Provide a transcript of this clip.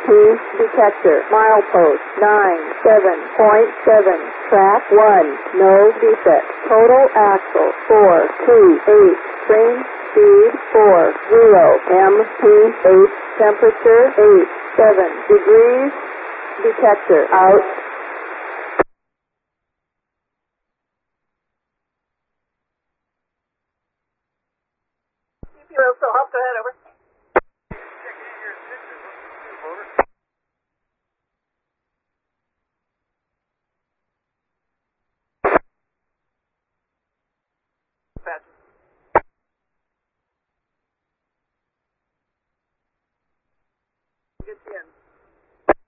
detector. Milepost 97.7. Track 1. No defect. Total axle 428. Train speed 40. MP8. Temperature 87 degrees. Detector out. CPO, so hop ahead, over.